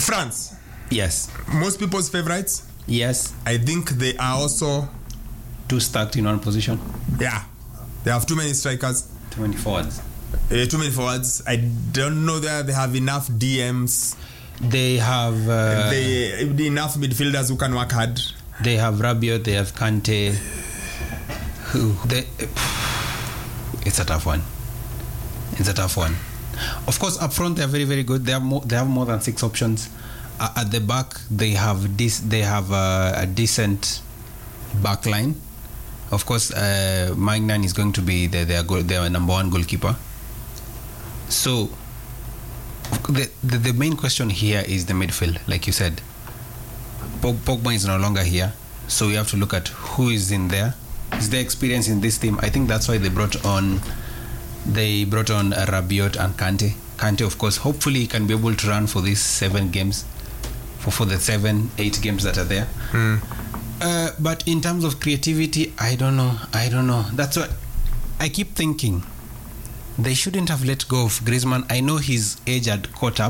France. Yes. Most people's favorites. Yes. I think they are also Too stacked in one position. Yeah, they have too many strikers. Too many forwards. Too many forwards. I don't know that they have enough DMs. They have enough midfielders who can work hard. They have Rabiot. They have Kante. It's a tough one. Of course, up front they're very, very good. They have more than 6 options. At the back they have a decent back line. Of course, Magnan is going to be their number 1 goalkeeper. So the main question here is the midfield, like you said. Pogba is no longer here, so we have to look at who is in there. Is there experience in this team? I think that's why they brought on Rabiot and Kante. Kante, of course, hopefully he can be able to run for these 7 games, for the 7-8 games that are there. But in terms of creativity, I don't know. That's what I keep thinking. They shouldn't have let go of Griezmann. I know his age had caught up.